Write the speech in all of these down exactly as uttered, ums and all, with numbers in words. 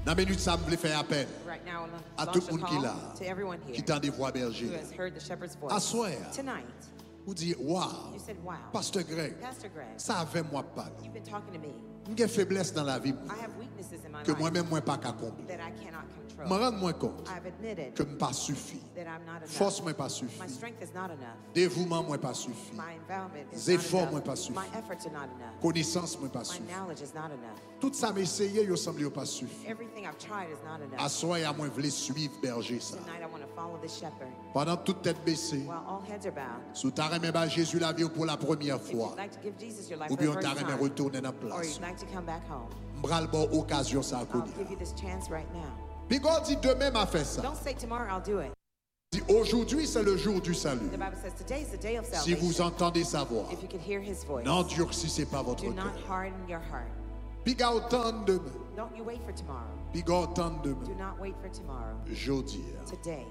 Dans la minute, ça me faire appel Right now, à launch tout a le monde qui est call là, to everyone here qui tend des voix who berger. has heard the shepherd's voice. À soir, Tonight, vous dites, waouh, you said, wow, Pasteur Greg, Pastor Greg, ça avait moi parlé. you've been talking to me. J'ai faiblesse dans la vie I have weaknesses in my que life moi-même moi pas qu'à combler. that I cannot Je me control. rends moins compte I've admitted que je pas suffit. that I'm not enough. Force moi pas My suffit. strength is not enough. Dévouement moi pas suffit. My involvement is Les not efforts enough. moi pas suffit. My efforts are not enough. Connaissance moi pas My suffit. knowledge is not enough. Tout ça m'a essayé, il semble pas suffit. Everything I've tried is not À enough. soir, à moi voulais suivre berger ça. Tonight I want to follow this shepherd. Pendant toute tête baissée, While all heads are bowed, sous ta remet ba Jésus la vie pour la première if fois. you'd like to give Jesus your life Ou for the bien ta first remet time, retourner dans la or place. you'd like to come back home, M'bral bon occasion ça à I'll connaître. give you this chance right now. Puis God dit demain m'a fait ça. Don't say tomorrow I'll do it. Il dit aujourd'hui c'est le jour du salut. The Bible says today is the day of Si vous salvation. entendez sa voix, If you could hear his voice, n'endurcissez pas votre do not cœur. harden your heart. Puis God attend demain. Don't you wait for tomorrow. Puis God attend Do demain. not wait for tomorrow. Jeudi. Today.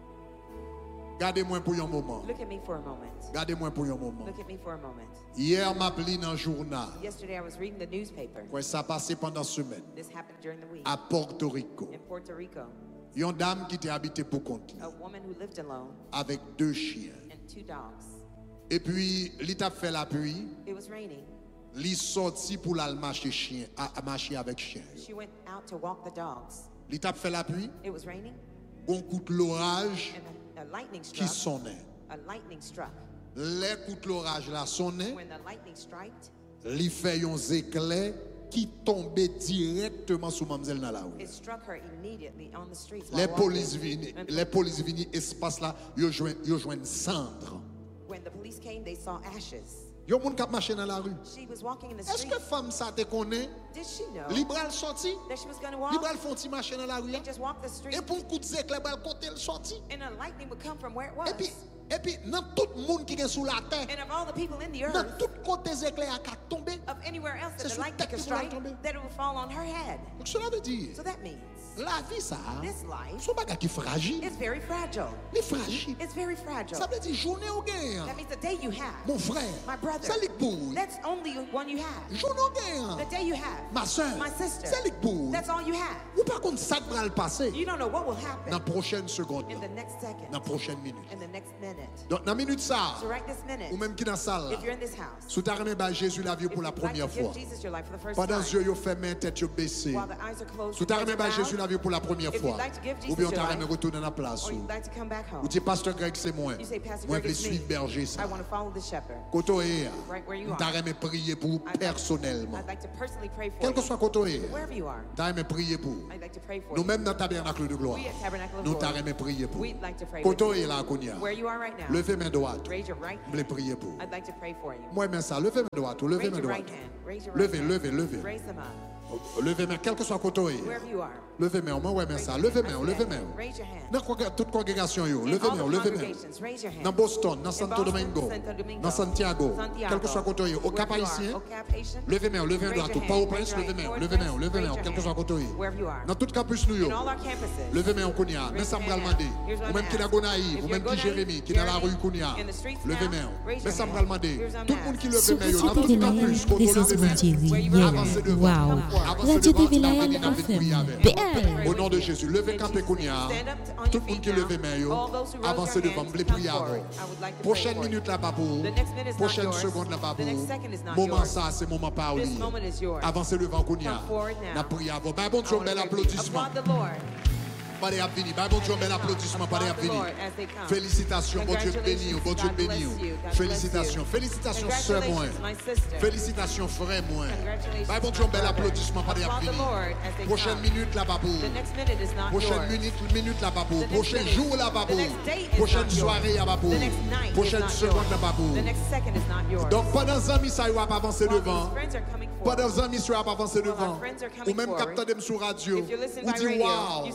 Gardez-moi pour un moment. Look at me for a moment. Gardez-moi pour un moment. Look at me for a moment. Hier m'a pris dans le journal. Yesterday I was reading the newspaper. Quoi ça passé pendant semaine This happened during the week à Porto Rico. in Puerto Rico. Une dame qui était habitée pour compte A woman who lived alone avec deux chiens. and two dogs. Et puis, il a fait la pluie, It was raining. il est sorti pour aller marcher chien, à, à marcher avec chien. She went out to walk the dogs. Il a fait la pluie, It was raining un coup de l'orage and a, a lightning qui struck. sonnait. A lightning struck. Les coups de l'orage là sonnaient, When the lightning striked, il fait un éclair qui tombait directement sur mademoiselle dans la rue. it struck her immediately on the streets. Les while walking. polices viennent, And les polices viennent espace là, ils joignent ils joignent cendre. when the police came, they saw ashes. Yo moun k'ap marcher dans la rue. She was walking in the Est-ce street. que femme ça te connaît? Did she know Libral sorti, that she was going to walk? libral font ti marcher dans la rue. And just walk the street, Et pour un coup de éclair bal côté le sorti. and a lightning would come from where it was. Et puis et puis dans tout le monde qui est sous la terre, And of all the people in the dans earth, tout côté éclair a tombé. of anywhere else C'est that the sur lightning tête could qui va strike, tomber. that it would fall on her head. Donc cela veut dire So that means la vie ça, this life son bagage qui est fragile, is very fragile. il est fragile. It's very fragile. Ça veut dire journée au gain. That means the day you have, Mon frère, my brother, c'est l'ikbou. that's only one you have. Journée au gain. The day you have, Ma soeur, my sister, c'est l'ikbou. that's all you have. Ou pas contre ça qui va le passer You don't know what will dans happen la prochaine seconde, in the next second, dans la prochaine minute. in the next minute. Donc dans la minute ça, So right this minute, ou même qui dans la salle, if you're in this house, sous ta remet Jésus la vie if pour la you'd like première to give fois. Jesus your life for the first Pendant time, que yeux fermés, tête yo baissée. while the eyes are closed, Sous ta heads remet are Jésus bowed, la vie pour la première if fois. you'd like to give Ou Jesus bien your ta life, remet retourner dans la place. or you'd like to come back home, Ou dis Pasteur Greg c'est moi. you say, Pastor Moi Greg, je it's me. suis berger ça. I want to follow the shepherd. Koto est, Right where you ta are. remet prier pour I'd like- personnellement. I'd like to personally pray for Quel que you. soit koto est, Wherever you are, ta remet prier pour. I'd like to pray for Nous you. même dans le tabernacle de gloire. We at Tabernacle of Nous ta Glory, remet prier pour. we'd like to pray Koto with est you. là Kounia. Where you are right now, Levez main droite. raise your right Je hand. prier pour. I'd like to pray for you. Moi même ça, levez main droite, levez Raise main your droite. right hand. Raise your right Levez, hand. levez, levez. Raise them up. Levez main, quel que soit koto est. Wherever you are. Levez main, moi ouais mais ça, levez main, levez main. Raise your hand. Dans congré- toute congrégation yo, In levez all main, the levez main. congregations, raise your hand. Dans Boston, dans In Santo Boston, Domingo, Santo Domingo, dans Santiago, Santiago, quel que soit côté, au Cap wherever you are, Haïtien, au Cap Haïtien, levez main, levez main raise droite, your pas hand, au prince, raise your levez hand. main, Forward levez main, press, levez raise main, your quel que hand. soit côté. Wherever you are. Dans tout campus nous yo, In all our campuses, levez main au Kounia, mais raise ça your me hand. demander, Here's what ou I'm même qui n'a asking. Gonaïve, If ou you're même qui Gonaïve, Jérémy, qui est dans la Jérémy, rue Kounia, in the streets levez now, main, raise mais your ça me hand. demander, Here's what I'm tout le monde qui lève Sur main yo, dans Société tout des Lions, campus, côté this is levez main, Thierry Where you are. avancez Yel. devant, Wow. avancez Radio devant, T V la Lion béni, la béni, prier F M. avec. Bien. Au nom de Jésus, levez In campé Jesus' Kounia, name, stand up on your tout le monde feet qui now. lève main yo, All those who raise avancez your devant, hands, me come prier forward. avant. I would like to pray Prochaine for you. minute là-bas pour. The next minute is not Prochaine yours. seconde là-bas The pour. next second is not Moment yours. ça, c'est moment parole. This moment is yours. Avancez devant Kounia. Come forward now. Na prière avant. Bah bon I Dieu, wanna bel pray for you. applaudissement. Applaud the Lord. Padre a fini. Bah bon Dieu, bel applaudissement. Padre a Applaud the fini. Lord as they come. Félicitations, bon Dieu béni, bon Dieu God béni. bless you. God bless Félicitations, you. félicitations sœur moi. Congratulations, my sister. Félicitations frère moi. Congratulations, Bah bon my Dieu, bel brother. applaudissement. Padre a Applaud the fini. Lord as they Prochaine come. minute là-bas pour. The next minute is not Prochaine yours. minute, minute là-bas pour. The next Prochain minute- jour là-bas the pour. next date is Prochaine not yours. soirée là-bas pour. The next night is Prochaine not seconde yours. là-bas pour. The next second is not yours. Donc pendant que amis ça y va avancer While devant. these friends are coming Pendant forward, que amis ça va avancer While devant. our friends are Ou coming même capteur capteur dem sur radio. if you're listening Ou by dit radio, wow. you say wow.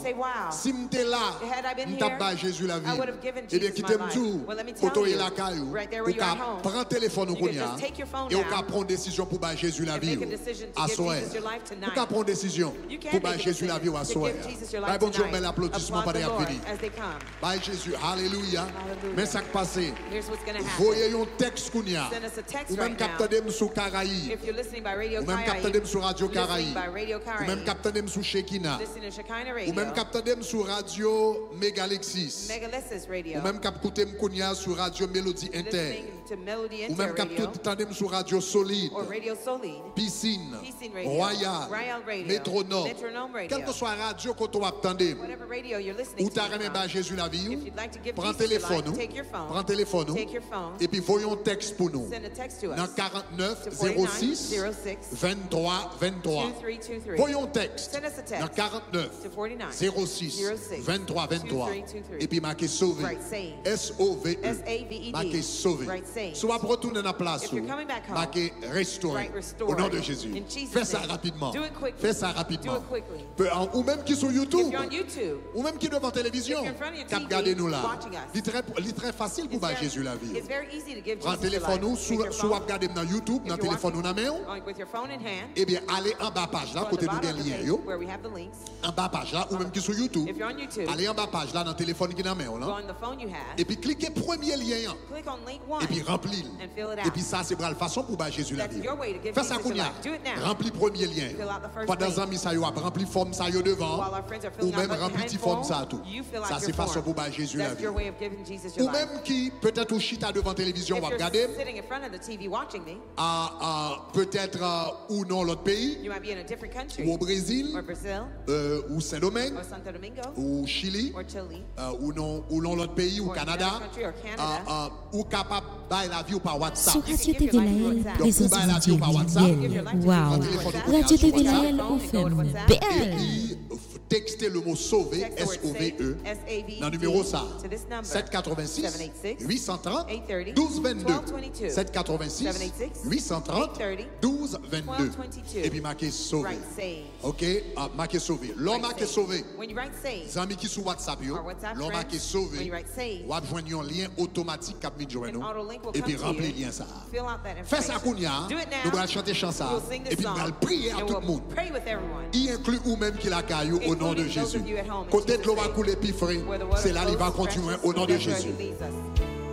Si m'étais là, Had I been m't'a here, pas Jésus la vie. I would have given Eh bien, Jesus qui my t'aime life. tout, Well, let me quand tell on est you, la caillou, right there ou where you're qu'à at home, prendre téléphone ou you can qu'on y a, just take your phone et on now qu'à prendre décision pour bah Jésus la and vie. make a decision to À give soir. Jesus your life tonight. Ou qu'à prendre décision You can pour bah make a Jésus la vie decision ou à to soir. give Jesus your Bah life bon Dieu, on tonight. met l'applaudissement Applaud pendant the qu'il Lord fini. as they come. Bah Jésus, alléluia. Hallelujah. Mais ça qui passe, Here's what's going to happen. voyez un texte qu'on y a. Send us a text Ou même right capteur de sur Caraïbe. If you're listening by Radio Ou même Caraïbe, capteur de sur Radio listening Caraïbe. by Radio Ou Caraïbe, même capteur de sur Shekinah. listening to Shekinah Ou Radio, même capteur de sur Radio Megalexis. Megalexis Radio, Ou même cap côté m'kounia sur Radio Mélodie Inter. listening to Melody Ou même Inter cap Radio, tout tandem sur Radio Solide. or Radio Solid, Piscine, Piscine Radio, Royal, Royal Radio, Métronome, Metronome Radio. quelle que soit la radio que tu attendez, whatever radio you're listening ou to, t'as remis now, bah Jésus la vie, if you'd like to give prends Jesus your téléphone, life, take your phone, prends téléphone, take your phone, et puis voyons texte pour nous. send a text to Dans us, quarante-neuf to zéro forty-nine six zero six vingt-trois vingt-trois. two three two three. Voyons texte. Send us a text Dans quarante-neuf to forty-nine zéro six zero six vingt-trois vingt-trois. two three two three. Et puis marqué sauvé. Right, saved. S O V E. S A V E D. Marqué sauvé. Right, saved. Soit retourner dans la place. If you're coming back home, marqué restauré. right, restored. Au nom de Jésus. In Jesus' Fais ça name. rapidement. Do it quickly. Fais ça rapidement. Do it quickly. Peu- Ou même qui sur YouTube. If you're on YouTube, Ou même qui devant la télévision. If you're in front of your Cap T V, gardez nous là. watching us. Il très, il très facile pour it's bah very, Jésus la vie. it's very easy to give Prends Jesus your téléphone life. nous, Take sous your sous phone, regarder dans YouTube, dans if you're téléphone nous watching, dans main. on- with your phone in hand, Eh bien, allez en bas page là, go on côté the nous bottom gain of the lien page yo. where we have the links. En bas page là, ou même qui sur YouTube. If you're on YouTube, Allez en bas page là, dans le téléphone qui est dans main go là. on the phone you have, Et puis cliquez premier lien. click on link one, Et puis remplis. and fill it Et out. puis ça, c'est pour la façon pour bah Jésus la That's vie. your way to give Fais ça Jesus qu'on y your a. life. Do it now. Remplis premier lien. Fill out the first Pendant link. un amis ça y a rempli forme ça y a devant. While our friends are Ou filling même out the rempli behind petit forme form, ça tout. you fill out Ça your c'est façon form. pour bah Jésus la That's vie. your way of giving Jesus Ou your life. même qui peut-être au chita devant télévision If va you're regarder. sitting in front of the T V watching me, À, à, peut-être euh, ou non l'autre pays. you might be in a different country, Ou au Brésil. or Brazil, euh, ou Saint-Domingue. or Santo Domingo, Ou Chili. or Chile, euh, ou non ou non l'autre pays ou Or Canada. another country or Canada. euh, euh, ou capable bailler la vie ou par WhatsApp. Sur Radio T V Laël, présence individuelle. Wow. Radio T V Laël, on fait une Et belle. puis, textez le mot sauver, Text the word S O V E, S A V E D, dans le numéro ça, to this number, sept cent quatre-vingt-six, seven eight six, huit cent trente, eight thirty, douze vingt-deux. twelve twenty-two, sept cent quatre-vingt-six, seven eight six, huit cent trente, eight thirty, douze vingt-deux. twelve twenty-two. Et puis marqué sauver. Right, save. OK, ah, marqué sauver. L'homme Right, marqué save. sauver. When you write save, Les amis qui sont WhatsApp, yo, Or WhatsApp l'homme marqué friends, sauver. when you write save, Ou joindre un lien automatique cap mis joindre an nous. auto link will Et puis come to remplir you. lien ça. Fill out that Fais ça information. qu'on y a. Do it now. Nous allons chanter chanson ça. We'll sing this Et puis nous song, allons prier à and tout le we'll monde. pray with everyone. Y inclut ou même qui la caillou au nom de Including those Jésus. of you at home in Côté de Jesus' l'eau va name. couler puis frais. Where the water C'est là il va flows, continuer precious, au nom de that's where Jésus. he leads us.